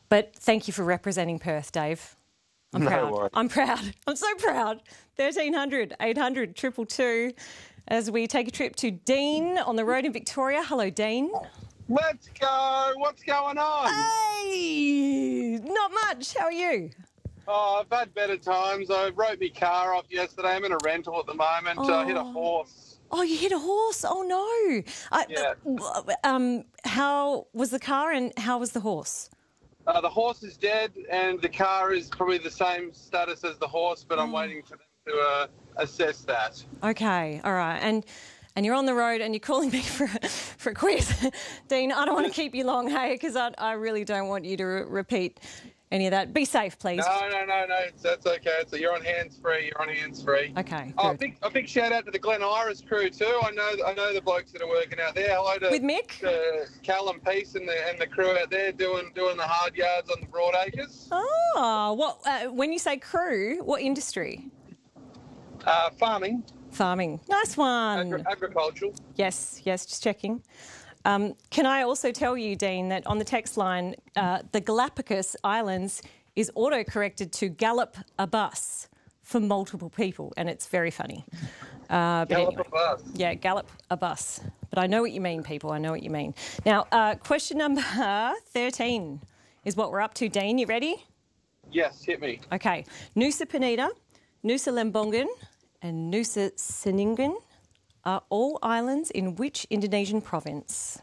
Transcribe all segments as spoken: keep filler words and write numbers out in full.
But thank you for representing Perth, Dave. I'm No proud. worries. I'm proud. I'm so proud. thirteen hundred, eight hundred, two two two as we take a trip to Dean on the road in Victoria. Hello, Dean. Let's go. What's going on? Hey, not much. How are you? Oh, I've had better times. I wrote my car off yesterday. I'm in a rental at the moment. Oh. I hit a horse. Oh, you hit a horse. Oh, no. I, Yeah. uh, um, how was the car and how was the horse? Uh, the horse is dead and the car is probably the same status as the horse, but I'm waiting for them to uh, assess that. Okay, all right. And and you're on the road and you're calling me for, for a quiz. Dean, I don't want to keep you long, hey, because I, I really don't want you to re- repeat any of that. Be safe, please. No, no, no, no. It's, that's okay. So you're on hands-free. You're on hands-free. Okay, Oh, a good. big, a big shout-out to the Glen Iris crew too. I know I know the blokes that are working out there. Hello to With Mick? to Callum Peace and the, and the crew out there doing doing the hard yards on the Broadacres. Oh, what, uh, when you say crew, what industry? Uh, farming, Farming. Nice one. agri- agricultural. Yes, yes, just checking. Um, can I also tell you, Dean, that on the text line, uh, the Galapagos Islands is auto-corrected to gallop a bus for multiple people, and it's very funny. Uh, but Gallop anyway, a bus. yeah, gallop a bus. But I know what you mean, people. I know what you mean. Now, uh, question number thirteen is what we're up to, Dean. You ready? Yes, hit me. Okay. Nusa Penida, Nusa Lembongan and Nusa Ceningan are all islands in which Indonesian province?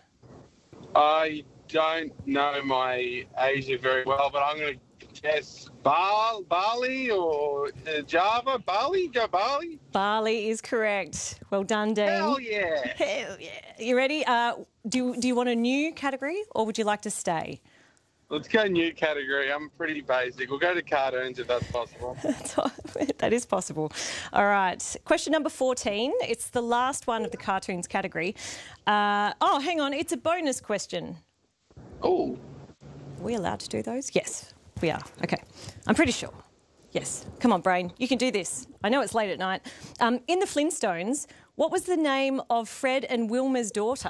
I don't know my Asia very well, but I'm going to guess Bal- Bali or uh, Java. Bali? Go Bali? Bali is correct. Well done, Dean. Hell yeah. Hell yeah. You ready? Uh, do, do you want a new category or would you like to stay? Let's go new category. I'm pretty basic. We'll go to cartoons if that's possible. That is possible. All right. Question number fourteen. It's the last one of the cartoons category. Uh, oh, hang on. It's a bonus question. Oh. Are we allowed to do those? Yes, we are. Okay. I'm pretty sure. Yes. Come on, brain. You can do this. I know it's late at night. Um, in the Flintstones, what was the name of Fred and Wilma's daughter?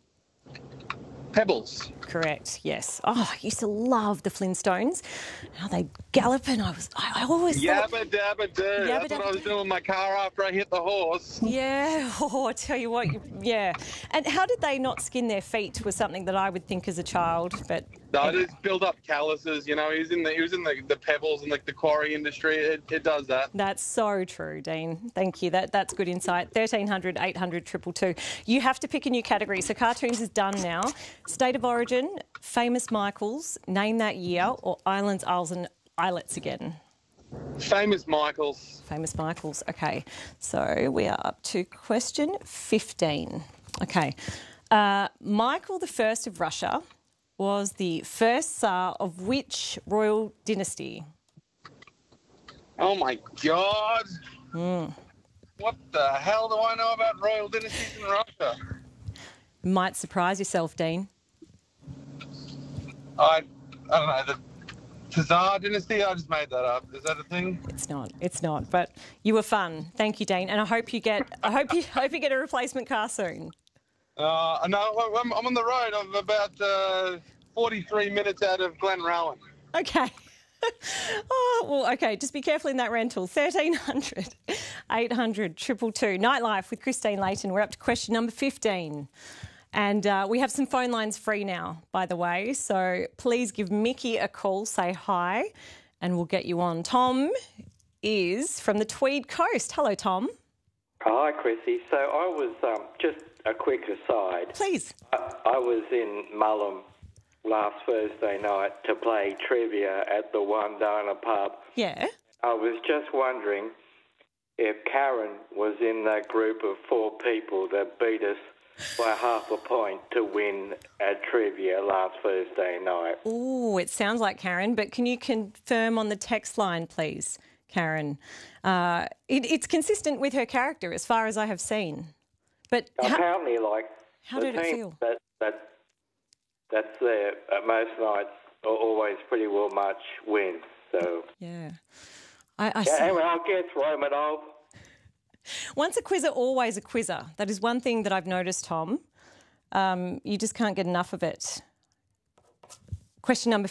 Pebbles. Correct, yes. Oh, I used to love the Flintstones. How they gallop and I was, I, I always thought... Yabba dabba do. Yabba That's what dabba I was do. doing with my car after I hit the horse. Yeah, oh, I tell you what, you- yeah. And how did they not skin their feet was something that I would think as a child, but... No, I anyway. just build up calluses. You know, he was in the he was in the, the pebbles and like the quarry industry. It, it does that. That's so true, Dean. Thank you. That That's good insight. thirteen hundred, eight hundred, two two two. You have to pick a new category. So cartoons is done now. State of origin, famous Michaels, name that year, or islands, isles and islets again. Famous Michaels. Famous Michaels. Okay. So we are up to question fifteen. Okay. Uh, Michael the First of Russia was the first Tsar of which royal dynasty? Oh my God. Mm. What the hell do I know about royal dynasties in Russia? Might surprise yourself, Dean. I, I don't know, the Tsar dynasty? I just made that up. Is that a thing? It's not. It's not. But you were fun. Thank you, Dean. And I hope you get. I hope you hope you get a replacement car soon. Uh, no, I'm, I'm on the road. I'm about uh, forty-three minutes out of Glenrowan. Okay. Oh, well, okay. Just be careful in that rental. thirteen hundred, eight hundred, two two two. Nightlife with Christine Layton. We're up to question number fifteen. And uh, we have some phone lines free now, by the way. So please give Mickey a call, say hi, and we'll get you on. Tom is from the Tweed Coast. Hello, Tom. Hi, Chrissy. So I was, um, just a quick aside, Please. I, I was in Mullum last Thursday night to play trivia at the Wandana pub. Yeah. I was just wondering if Karen was in that group of four people that beat us by half a point to win at trivia last Thursday night. Oh, it sounds like Karen, but can you confirm on the text line, please, Karen? Uh, it, it's consistent with her character as far as I have seen. But how, Apparently, like, how the did it team feel? That, that, that's there at most nights are always pretty well much win. So, Yeah. I, I yeah, see. anyway, I guess Romanov. Once a quizzer, always a quizzer. That is one thing that I've noticed, Tom. Um, you just can't get enough of it. Question number